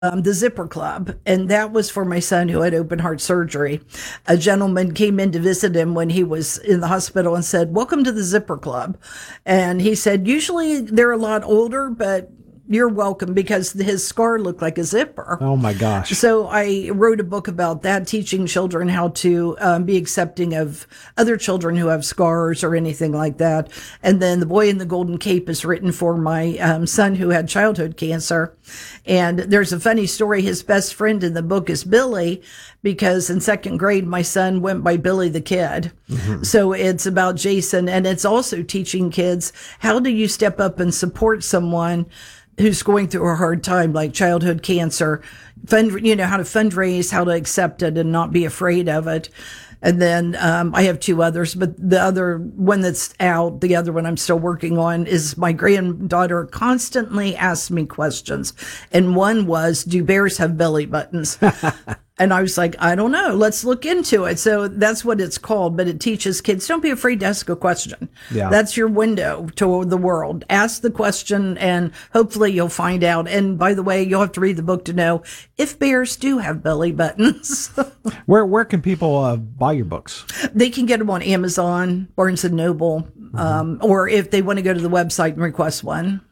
the Zipper Club, and that was for my son who had open heart surgery. A gentleman came in to visit him when he was in the hospital and said, "Welcome to the Zipper Club." And he said, "Usually they're a lot older, but you're welcome," because his scar looked like a zipper. Oh my gosh. So I wrote a book about that, teaching children how to be accepting of other children who have scars or anything like that. And then The Boy in the Golden Cape is written for my son who had childhood cancer. And there's a funny story. His best friend in the book is Billy, because in second grade, my son went by Billy the Kid. Mm-hmm. So it's about Jason. And it's also teaching kids, how do you step up and support someone who's going through a hard time, like childhood cancer, how to fundraise, how to accept it and not be afraid of it. And then I have two others, but the other one that's out, the other one I'm still working on, is my granddaughter constantly asks me questions. And one was, do bears have belly buttons? And I was like, I don't know. Let's look into it. So that's what it's called. But it teaches kids, don't be afraid to ask a question. Yeah. That's your window to the world. Ask the question and hopefully you'll find out. And by the way, you'll have to read the book to know if bears do have belly buttons. Where can people buy your books? They can get them on Amazon, Barnes and Noble, or if they want to go to the website and request one.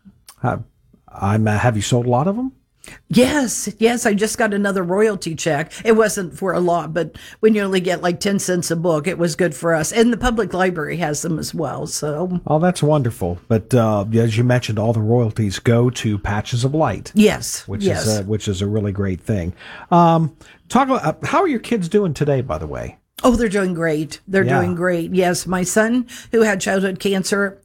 Have you sold a lot of them? Yes. I just got another royalty check. It wasn't for a lot, but when you only get like 10 cents a book, it was good for us. And the public library has them as well. So. Oh, that's wonderful. But as you mentioned, all the royalties go to Patches of Light. Yes. Which is a really great thing. Talk about how are your kids doing today, by the way? Oh, they're doing great. They're doing great. Yes, my son, who had childhood cancer,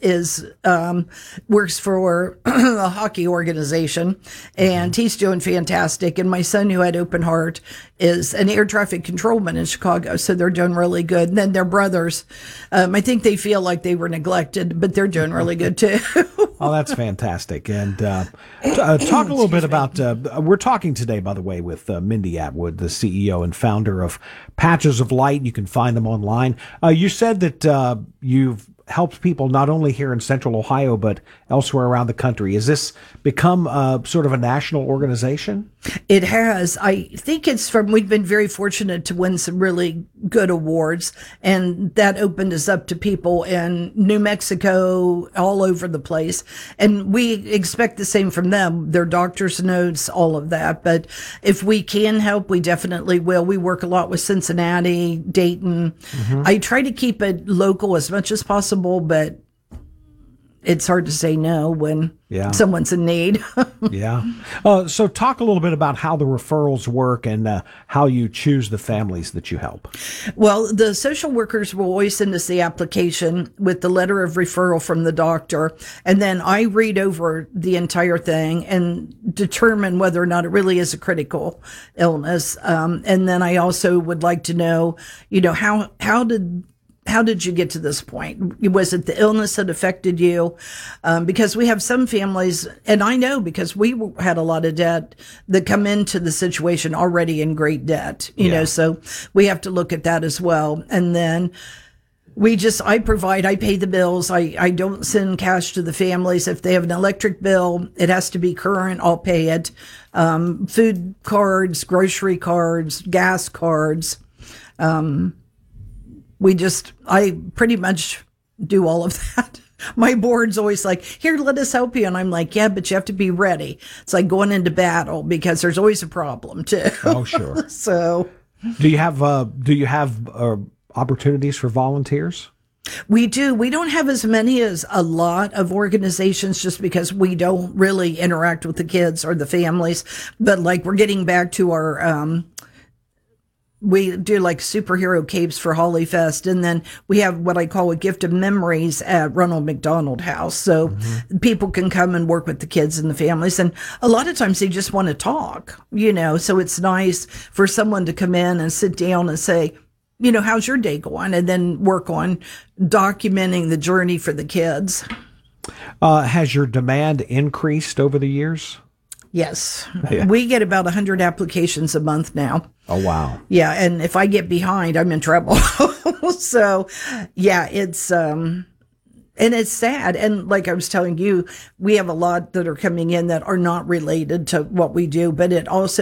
works for a hockey organization, and he's doing fantastic. And my son, who had open heart, is an air traffic controlman in Chicago, so they're doing really good. And then their brothers, I think they feel like they were neglected, but they're doing really good too. Oh, that's fantastic. And talk a little bit about, we're talking today, by the way, with Mindy Atwood, the CEO and founder of Patches of Light. You can find them online. You said that you've helped people not only here in Central Ohio, but elsewhere around the country. Has this become sort of a national organization? It has. I think we've been very fortunate to win some really good awards, and that opened us up to people in New Mexico, all over the place. And we expect the same from them, their doctor's notes, all of that. But if we can help, we definitely will. We work a lot with Cincinnati, Dayton. Mm-hmm. I try to keep it local as much as possible, but it's hard to say no when someone's in need. Yeah. So talk a little bit about how the referrals work and how you choose the families that you help. Well, the social workers will always send us the application with the letter of referral from the doctor. And then I read over the entire thing and determine whether or not it really is a critical illness. And then I also would like to know, how did you get to this point? Was it the illness that affected you? Because we have some families, and I know because we had a lot of debt, that come into the situation already in great debt, you know, so we have to look at that as well. And then I pay the bills. I don't send cash to the families. If they have an electric bill, it has to be current. I'll pay it. Food cards, grocery cards, gas cards. I pretty much do all of that. My board's always like, here, let us help you. And I'm like, yeah, but you have to be ready. It's like going into battle because there's always a problem too. Oh, sure. So do you have opportunities for volunteers? We do. We don't have as many as a lot of organizations just because we don't really interact with the kids or the families. But like we're getting back to our, we do like superhero capes for Hollyfest, and then we have what I call a gift of memories at Ronald McDonald House. So people can come and work with the kids and the families. And a lot of times they just want to talk, so it's nice for someone to come in and sit down and say, how's your day going? And then work on documenting the journey for the kids. Has your demand increased over the years? Yes. Yeah. We get about 100 applications a month now. Oh, wow. Yeah. And if I get behind, I'm in trouble. So, yeah, it's And it's sad. And like I was telling you, we have a lot that are coming in that are not related to what we do, but it also